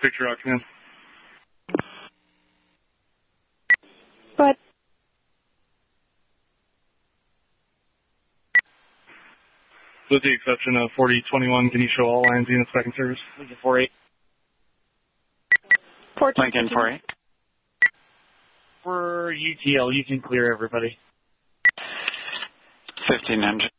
Picture Rock Command. But With the exception of 4021, can you show all lines units back in service? Lincoln 48. Lincoln 48. For UTL, you can clear everybody. 15 engine.